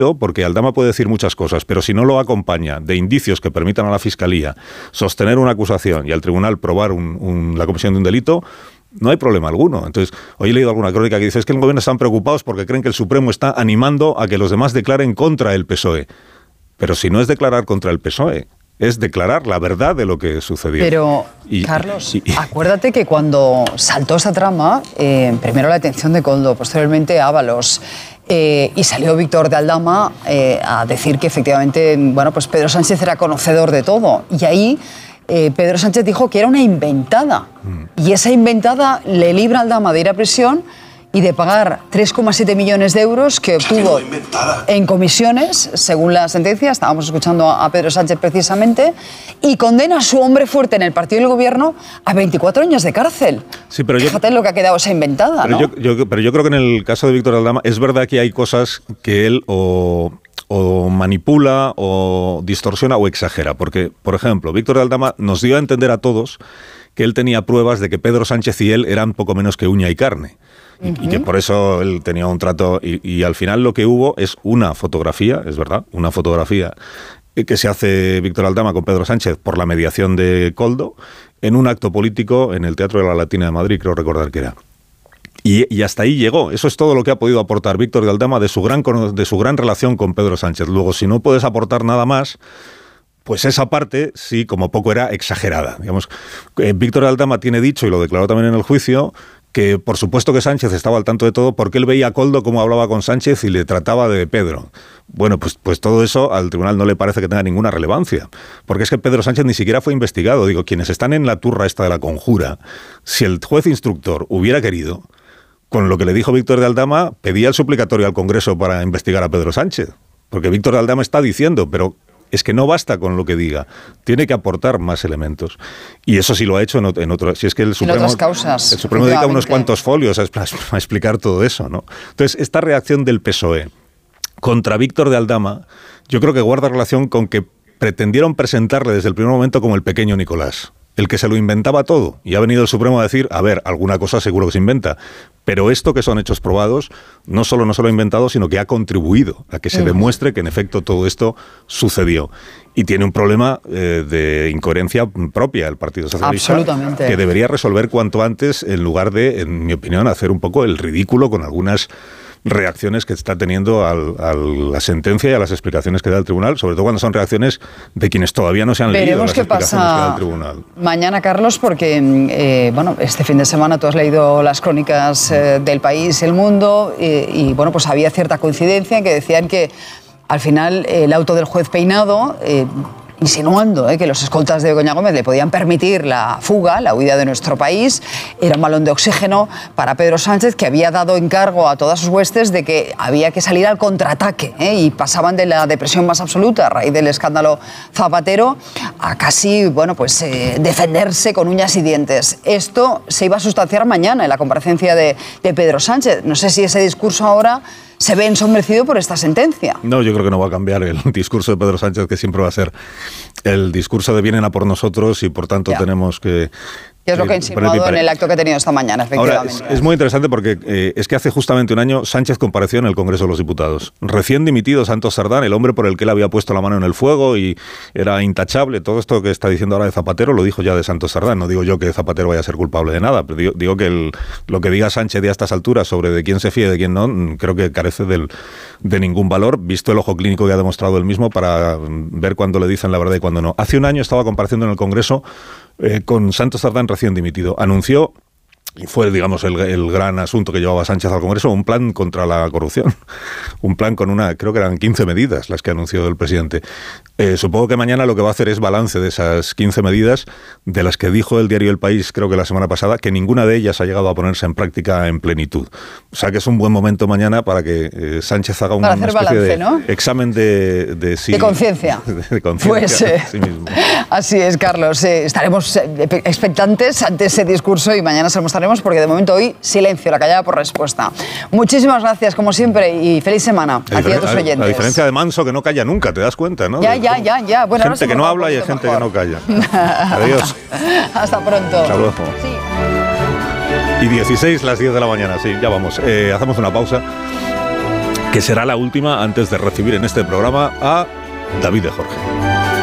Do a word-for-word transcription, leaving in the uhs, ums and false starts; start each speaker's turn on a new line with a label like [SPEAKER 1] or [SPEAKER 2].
[SPEAKER 1] porque Aldama puede decir muchas cosas, pero si no lo acompaña de indicios que permitan a la Fiscalía sostener una acusación y al tribunal probar un, un, la comisión de un delito, no hay problema alguno. Entonces, hoy he leído alguna crónica que dice es que el gobierno están preocupados porque creen que el Supremo está animando a que los demás declaren contra el P S O E. Pero si no es declarar contra el P S O E, es declarar la verdad de lo que sucedió.
[SPEAKER 2] Pero, y, Carlos, y, y, acuérdate que cuando saltó esa trama, eh, primero la detención de Koldo, posteriormente Ábalos, eh, y salió Víctor de Aldama eh, a decir que efectivamente, bueno, pues Pedro Sánchez era conocedor de todo. Y ahí eh, Pedro Sánchez dijo que era una inventada. Mm. Y esa inventada le libra a Aldama de ir a prisión y de pagar tres coma siete millones de euros que obtuvo en comisiones, según la sentencia, estábamos escuchando a Pedro Sánchez precisamente, y condena a su hombre fuerte en el partido del gobierno a veinticuatro años de cárcel.
[SPEAKER 1] Sí, pero
[SPEAKER 2] Fíjate
[SPEAKER 1] yo,
[SPEAKER 2] lo que ha quedado esa inventada,
[SPEAKER 1] pero
[SPEAKER 2] ¿no?
[SPEAKER 1] Yo, yo, pero yo creo que en el caso de Víctor Aldama es verdad que hay cosas que él o, o manipula o distorsiona o exagera, porque, por ejemplo, Víctor Aldama nos dio a entender a todos que él tenía pruebas de que Pedro Sánchez y él eran poco menos que uña y carne. Y, uh-huh. y que por eso él tenía un trato, y, y al final lo que hubo es una fotografía, es verdad, una fotografía que se hace Víctor Aldama con Pedro Sánchez por la mediación de Koldo en un acto político en el Teatro de la Latina de Madrid, creo recordar que era. Y, y hasta ahí llegó. Eso es todo lo que ha podido aportar Víctor de Aldama de su gran, de su gran relación con Pedro Sánchez. Luego, si no puedes aportar nada más, pues esa parte, sí, como poco era exagerada. Digamos, eh, Víctor de Aldama tiene dicho, y lo declaró también en el juicio, que por supuesto que Sánchez estaba al tanto de todo porque él veía a Koldo cómo hablaba con Sánchez y le trataba de Pedro. Bueno, pues, pues todo eso al tribunal no le parece que tenga ninguna relevancia, porque es que Pedro Sánchez ni siquiera fue investigado. Digo, quienes están en la turra esta de la conjura, si el juez instructor hubiera querido, con lo que le dijo Víctor de Aldama, pedía el suplicatorio al Congreso para investigar a Pedro Sánchez, porque Víctor de Aldama está diciendo, pero es que no basta con lo que diga, tiene que aportar más elementos. Y eso sí lo ha hecho en, en otro. Si es que el Supremo,
[SPEAKER 2] en otras causas,
[SPEAKER 1] el Supremo dedica unos cuantos folios a, a explicar todo eso, ¿no? Entonces, esta reacción del P S O E contra Víctor de Aldama, yo creo que guarda relación con que pretendieron presentarle desde el primer momento como el pequeño Nicolás, el que se lo inventaba todo. Y ha venido el Supremo a decir, a ver, alguna cosa seguro que se inventa, pero esto que son hechos probados, no solo no se lo ha inventado, sino que ha contribuido a que se demuestre que en efecto todo esto sucedió. Y tiene un problema eh, de incoherencia propia el Partido Socialista.
[SPEAKER 2] Absolutamente.
[SPEAKER 1] Que debería resolver cuanto antes, en lugar de, en mi opinión, hacer un poco el ridículo con algunas reacciones que está teniendo al, a la sentencia y a las explicaciones que da el tribunal, sobre todo cuando son reacciones de quienes todavía no se han leído las explicaciones que da el tribunal.
[SPEAKER 2] Mañana, Carlos, porque eh, bueno, este fin de semana tú has leído las crónicas eh, del País, El Mundo, eh, y bueno, pues había cierta coincidencia en que decían que al final eh, el auto del juez Peinado, eh, insinuando eh, que los escoltas de Begoña Gómez le podían permitir la fuga, la huida de nuestro país, era un balón de oxígeno para Pedro Sánchez, que había dado encargo a todas sus huestes de que había que salir al contraataque, eh, y pasaban de la depresión más absoluta a raíz del escándalo Zapatero a casi, bueno, pues eh, defenderse con uñas y dientes. Esto se iba a sustanciar mañana en la comparecencia de, de Pedro Sánchez. No sé si ese discurso ahora se ve ensombrecido por esta sentencia.
[SPEAKER 1] No, yo creo que no va a cambiar el discurso de Pedro Sánchez, que siempre va a ser el discurso de vienen a por nosotros y por tanto ya tenemos que...
[SPEAKER 2] Que es lo que ha insinuado en el acto que ha tenido esta mañana, efectivamente.
[SPEAKER 1] Ahora, es, es muy interesante porque eh, es que hace justamente un año Sánchez compareció en el Congreso de los Diputados. Recién dimitido Santos Sardán, el hombre por el que él había puesto la mano en el fuego y era intachable. Todo esto que está diciendo ahora de Zapatero lo dijo ya de Santos Sardán. No digo yo que Zapatero vaya a ser culpable de nada, pero digo, digo que el, lo que diga Sánchez de a estas alturas sobre de quién se fía y de quién no, creo que carece del, de ningún valor, visto el ojo clínico que ha demostrado él mismo para ver cuándo le dicen la verdad y cuándo no. Hace un año estaba compareciendo en el Congreso Eh, con Santos Sardán recién dimitido. Anunció, y fue, digamos, el, el gran asunto que llevaba Sánchez al Congreso, un plan contra la corrupción. Un plan con una, creo que eran quince medidas las que anunció el presidente. Eh, supongo que mañana lo que va a hacer es balance de esas quince medidas, de las que dijo el diario El País, creo que la semana pasada, que ninguna de ellas ha llegado a ponerse en práctica en plenitud. O sea que es un buen momento mañana para que eh, Sánchez haga una, una especie balance, de ¿no? examen de... De, sí,
[SPEAKER 2] de conciencia.
[SPEAKER 1] De, de conciencia
[SPEAKER 2] pues, eh,
[SPEAKER 1] sí mismo.
[SPEAKER 2] Así es, Carlos. Eh, estaremos expectantes ante ese discurso y mañana se lo mostraremos, porque de momento hoy silencio, la callada por respuesta. Muchísimas gracias, como siempre, y feliz semana a ti y a tus oyentes.
[SPEAKER 1] La diferencia de Manso, que no calla nunca, te das cuenta, ¿no?
[SPEAKER 2] Ya, ya, ya, ya. Bueno,
[SPEAKER 1] gente que no habla y hay gente mejor. que no calla. Adiós.
[SPEAKER 2] Hasta pronto.
[SPEAKER 1] Hasta luego.
[SPEAKER 2] Sí.
[SPEAKER 1] Y dieciséis, las diez de la mañana, sí, ya vamos. Eh, hacemos una pausa. que será la última antes de recibir en este programa a David de Jorge.